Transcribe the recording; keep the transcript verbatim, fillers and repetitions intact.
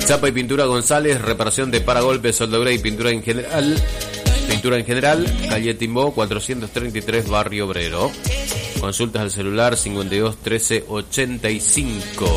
Chapa y pintura González, reparación de paragolpes, soldadura y pintura en general. Pintura en general, calle Timbó, cuatrocientos treinta y tres, Barrio Obrero. Consultas al celular cincuenta y dos trece ochenta y cinco.